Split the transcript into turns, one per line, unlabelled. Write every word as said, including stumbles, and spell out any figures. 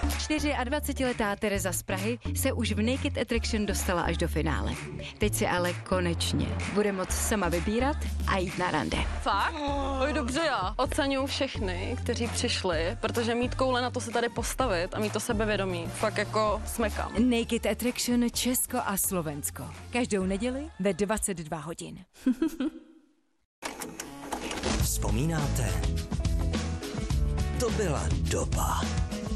dvacetičtyřletá Tereza z Prahy se už v Naked Attraction dostala až do finále. Teď si ale konečně bude moct sama vybírat a jít na rande.
Fakt? Oj, dobře já. Oceňuju všechny, kteří přišli, protože mít koule na to se tady postavit a mít to sebevědomí. Fakt jako smekám.
Naked Attraction Česko a Slovensko. Každou neděli ve dvacet dva hodin.
Vzpomínáte? To byla doba.